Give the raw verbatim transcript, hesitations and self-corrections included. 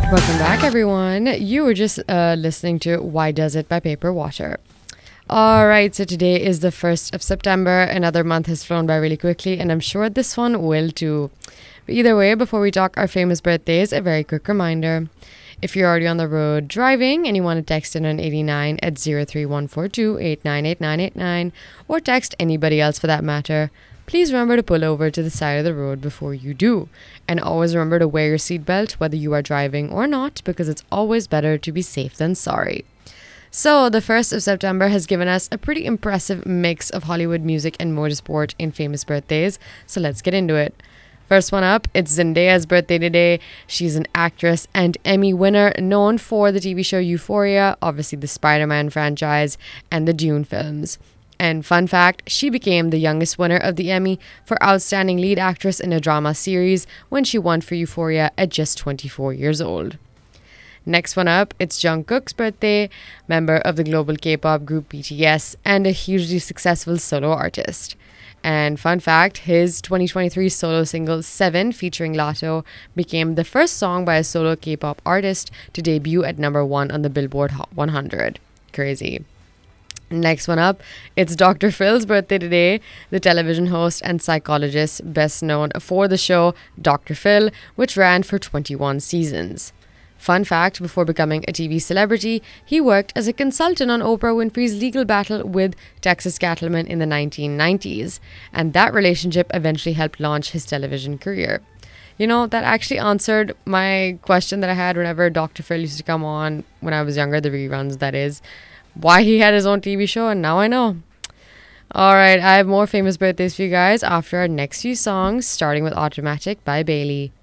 Welcome back, everyone. You were just uh, listening to Why Does It by Paper Water. All right, so today is the first of September. Another month has flown by really quickly, and I'm sure this one will too. But either way, before we talk our famous birthdays, a very quick reminder. If you're already on the road driving and you want to text in on eighty-nine at zero three one four two eight nine eight nine eight nine, or text anybody else for that matter, please remember to pull over to the side of the road before you do. And always remember to wear your seatbelt whether you are driving or not, because it's always better to be safe than sorry. So, the first of September has given us a pretty impressive mix of Hollywood music and motorsport in famous birthdays, so let's get into it. First one up, it's Zendaya's birthday today. She's an actress and Emmy winner known for the T V show Euphoria, obviously the Spider-Man franchise, and the Dune films. And fun fact, she became the youngest winner of the Emmy for Outstanding Lead Actress in a Drama Series when she won for Euphoria at just twenty-four years old. Next one up, it's Jungkook's birthday, member of the global K-pop group B T S and a hugely successful solo artist. And fun fact, his twenty twenty-three solo single Seven featuring Latto became the first song by a solo K-pop artist to debut at number one on the Billboard Hot one hundred. Crazy. Next one up, it's Doctor Phil's birthday today, the television host and psychologist best known for the show Doctor Phil, which ran for twenty-one seasons. Fun fact, before becoming a T V celebrity, he worked as a consultant on Oprah Winfrey's legal battle with Texas Cattlemen in the nineteen nineties, and that relationship eventually helped launch his television career. You know, that actually answered my question that I had whenever Doctor Phil used to come on when I was younger, the reruns, that is, why he had his own T V show, and now I know. Alright, I have more famous birthdays for you guys after our next few songs, starting with Automatic by Bailey.